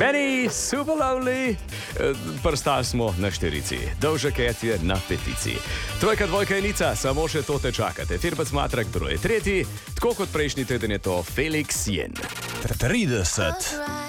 Benny, super lovely. Prstali smo na 4, Dolžek je na 5. Trojka, dvojka, enica, samo še to te čakate. Firbec Matrak, kdo je 3, tako kot prejšnji teden je to Felix Jen. 30.